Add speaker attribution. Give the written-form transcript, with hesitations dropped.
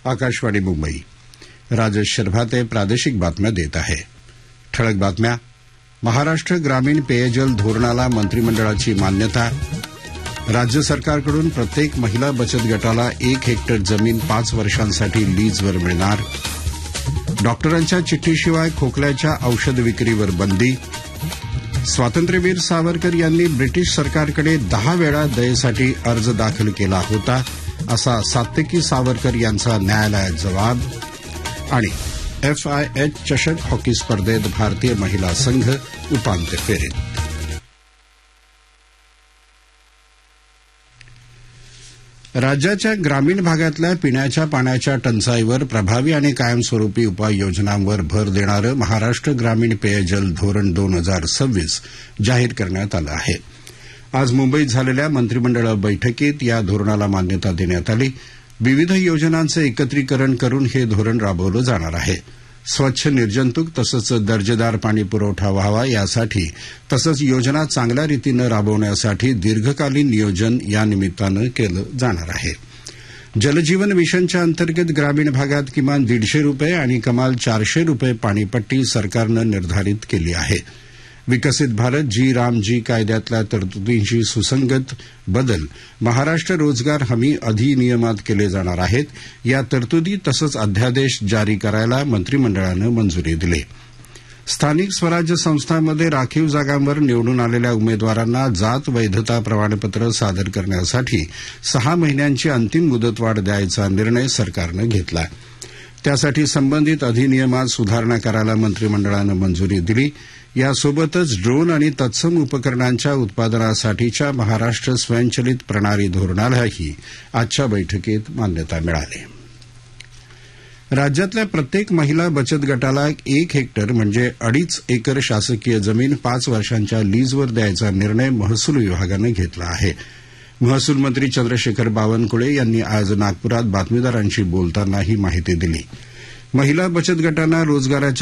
Speaker 1: आकाशवाणी मुंबई. राजेश शर्भाते प्रादेशिक बातम्या देत आहे. ठळक बातम्या. महाराष्ट्र ग्रामीण पेयजल धोरणाला मंत्रिमंडळाची मान्यता. राज्य सरकारकडून प्रत्येक महिला बचत गटाला 1 हेक्टर जमीन 5 वर्षांसाठी लीजवर मिळणार. डॉक्टरांच्या चिठ्ठीशिवाय खोकल्याच्या औषध विक्रीवर बंदी. स्वातंत्र्यवीर सावरकर यांनी ब्रिटिश सरकारकडे 10 वेळा दयेसाठी अर्ज दाखल केला होता, असा सात्यकी सावरकर यांचा न्यायालयात जबाब. आणि FIH चषक हॉकी स्पर्धेत भारतीय महिला संघ उपांत्य फेरीत. राज्याच्या ग्रामीण भागातल्या पिण्याच्या पाण्याच्या टंचाईवर प्रभावी आणि कायमस्वरूपी उपाययोजनांवर भर देणारं महाराष्ट्र ग्रामीण पेयजल धोरण 2026 जाहीर करण्यात आलं आहे. आज मुंबईत झालेल्या मंत्रिमंडळ बैठकीत या धोरणाला मान्यता देण्यात आली. विविध योजनांचं एकत्रीकरण करून हे धोरण राबवलं जाणार आहे. स्वच्छ, निर्जंतुक तसंच दर्जेदार पाणी पुरवठा व्हावा यासाठी तसंच योजना चांगल्या रीतीनं राबवण्यासाठी दीर्घकालीन नियोजन या निमित्तानं केलं जाणार आहे. जलजीवन मिशनच्या अंतर्गत ग्रामीण भागात किमान ₹150 आणि कमाल ₹400 पाणीपट्टी सरकारनं निर्धारित केली आहे. विकसित भारत जी राम जी कायद्यातल्या तरतुदींशी सुसंगत बदल महाराष्ट्र रोजगार हमी अधिनियमात केले जाणार आहेत. या तरतुदी तसंच अध्यादेश जारी करायला मंत्रिमंडळानं मंजुरी दिली. स्थानिक स्वराज्य संस्थांमध्ये राखीव जागांवर निवडून आलेल्या उमेदवारांना जात वैधता प्रमाणपत्र सादर करण्यासाठी 6 महिन्यांची अंतिम मुदतवाढ द्यायचा निर्णय सरकारनं घेतला. त्यासाठी संबंधित अधिनियमात सुधारणा करायला मंत्रिमंडळानं मंजुरी दिली. यासोबतच ड्रोन आणि तत्सम उपकरणांच्या उत्पादनासाठीच्या महाराष्ट्र स्वयंचलित प्रणाली धोरणालाही आजच्या बैठकीत मान्यता मिळाली. राज्यातल्या प्रत्येक महिला बचत गटाला 1 हेक्टर म्हणजे 2.5 एकर शासकीय जमीन 5 वर्षांच्या लीजवर द्यायचा निर्णय महसूल विभागानं घेतला आहे. महसूल मंत्री चंद्रशेखर बावनकुळे यांनी आज नागपुरात बातमीदारांशी बोलताना ही माहिती दिली. महिला बचत गटांना रोजगाराच्या